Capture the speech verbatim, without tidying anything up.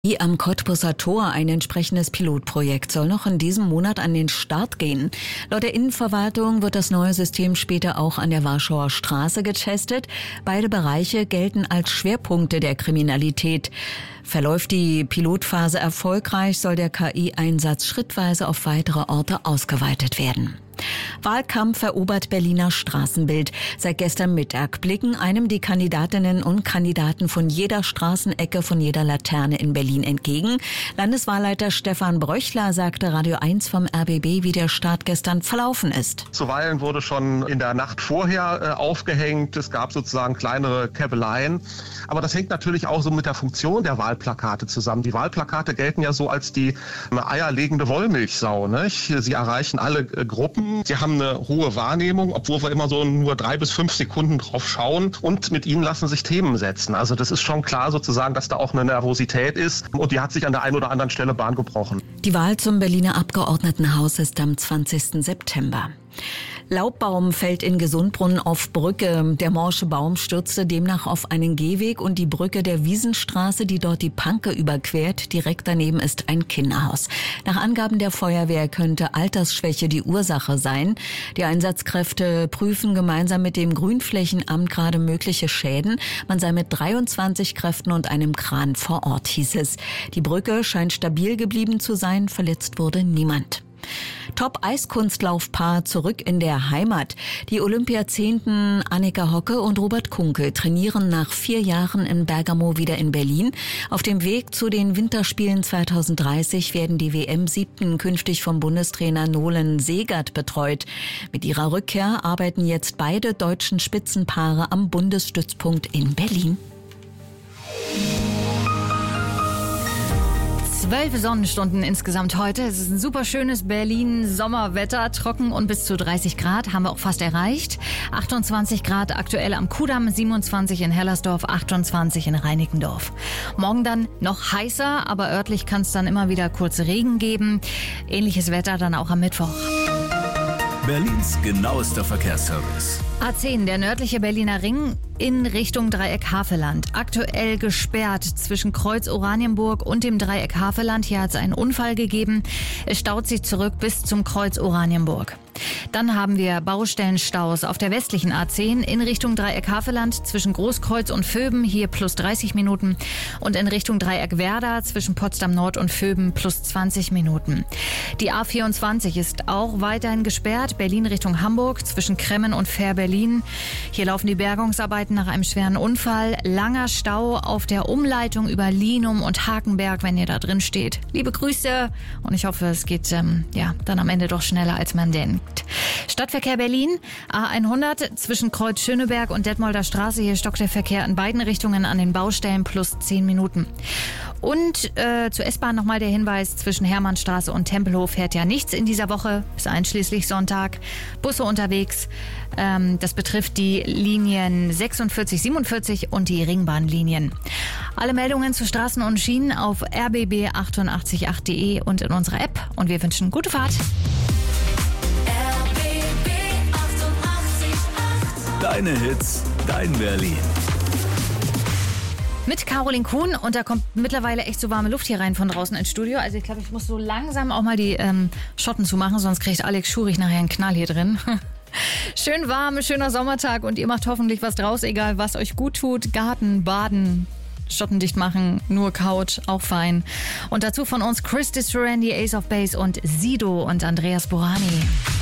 Wie am Cottbuser Tor, ein entsprechendes Pilotprojekt, soll noch in diesem Monat an den Start gehen. Laut der Innenverwaltung wird das neue System später auch an der Warschauer Straße getestet. Beide Bereiche gelten als Schwerpunkte der Kriminalität. Verläuft die Pilotphase erfolgreich, soll der K I-Einsatz schrittweise auf weitere Orte ausgeweitet werden. Wahlkampf erobert Berliner Straßenbild. Seit gestern Mittag blicken einem die Kandidatinnen und Kandidaten von jeder Straßenecke, von jeder Laterne in Berlin entgegen. Landeswahlleiter Stefan Bröchler sagte Radio eins vom R B B, wie der Start gestern verlaufen ist. Zuweilen wurde schon in der Nacht vorher äh, aufgehängt. Es gab sozusagen kleinere Käbeleien. Aber das hängt natürlich auch so mit der Funktion der Wahlplakate zusammen. Die Wahlplakate gelten ja so als die eine eierlegende Wollmilchsau, nicht? Sie erreichen alle äh, Gruppen. Sie haben eine hohe Wahrnehmung, obwohl wir immer so nur drei bis fünf Sekunden drauf schauen. Und mit ihnen lassen sich Themen setzen. Also das ist schon klar sozusagen, dass da auch eine Nervosität ist. Und die hat sich an der einen oder anderen Stelle Bahn gebrochen. Die Wahl zum Berliner Abgeordnetenhaus ist am zwanzigsten September. Laubbaum fällt in Gesundbrunnen auf Brücke. Der morsche Baum stürzte demnach auf einen Gehweg und die Brücke der Wiesenstraße, die dort die Panke überquert. Direkt daneben ist ein Kinderhaus. Nach Angaben der Feuerwehr könnte Altersschwäche die Ursache sein. Die Einsatzkräfte prüfen gemeinsam mit dem Grünflächenamt gerade mögliche Schäden. Man sei mit dreiundzwanzig Kräften und einem Kran vor Ort, hieß es. Die Brücke scheint stabil geblieben zu sein. Verletzt wurde niemand. Top-Eiskunstlaufpaar zurück in der Heimat. Die Olympiazehnten Annika Hocke und Robert Kunkel trainieren nach vier Jahren in Bergamo wieder in Berlin. Auf dem Weg zu den Winterspielen zweitausenddreißig werden die W M-Siebten künftig vom Bundestrainer Nolan Segert betreut. Mit ihrer Rückkehr arbeiten jetzt beide deutschen Spitzenpaare am Bundesstützpunkt in Berlin. Zwölf Sonnenstunden insgesamt heute. Es ist ein super schönes Berlin-Sommerwetter, trocken und bis zu dreißig Grad haben wir auch fast erreicht. achtundzwanzig Grad aktuell am Kudamm, siebenundzwanzig in Hellersdorf, achtundzwanzig in Reinickendorf. Morgen dann noch heißer, aber örtlich kann es dann immer wieder kurze Regen geben. Ähnliches Wetter dann auch am Mittwoch. Berlins genauester Verkehrsservice. A zehn, der nördliche Berliner Ring in Richtung Dreieck Havelland. Aktuell gesperrt zwischen Kreuz Oranienburg und dem Dreieck Havelland. Hier hat es einen Unfall gegeben. Es staut sich zurück bis zum Kreuz Oranienburg. Dann haben wir Baustellenstaus auf der westlichen A zehn in Richtung Dreieck Havelland zwischen Großkreuz und Vöben, hier plus dreißig Minuten. Und in Richtung Dreieck Werder zwischen Potsdam Nord und Vöben plus zwanzig Minuten. Die A vierundzwanzig ist auch weiterhin gesperrt. Berlin Richtung Hamburg zwischen Kremmen und Fähr-Berlin. Hier laufen die Bergungsarbeiten nach einem schweren Unfall. Langer Stau auf der Umleitung über Linum und Hakenberg, wenn ihr da drin steht. Liebe Grüße und ich hoffe, es geht ähm, ja dann am Ende doch schneller, als man denkt. Stadtverkehr Berlin, A hundert zwischen Kreuz Schöneberg und Detmolder Straße. Hier stockt der Verkehr in beiden Richtungen an den Baustellen plus zehn Minuten. Und äh, zur S-Bahn nochmal der Hinweis, zwischen Hermannstraße und Tempelhof fährt ja nichts in dieser Woche, bis einschließlich Sonntag. Busse unterwegs, ähm, das betrifft die Linien sechsundvierzig, siebenundvierzig und die Ringbahnlinien. Alle Meldungen zu Straßen und Schienen auf r b b achtundachtzig punkt acht punkt de und in unserer App. Und wir wünschen gute Fahrt. Deine Hits, dein Berlin. Mit Caroline Kuhn und da kommt mittlerweile echt so warme Luft hier rein von draußen ins Studio. Also ich glaube, ich muss so langsam auch mal die ähm, Schotten zumachen, sonst kriegt Alex Schurich nachher einen Knall hier drin. Schön warm, schöner Sommertag und ihr macht hoffentlich was draus, egal was euch gut tut. Garten, Baden, Schotten dicht machen, nur Couch, auch fein. Und dazu von uns Chris Disturandi, Ace of Base und Sido und Andreas Borani.